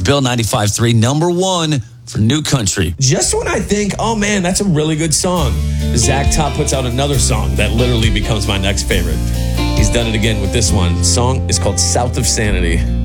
Bill 95.3, number one for New Country. Just when I think, oh man, that's a really good song, Zach Top puts out another song that literally becomes my next favorite. He's done it again with this one. The song is called South of Sanity.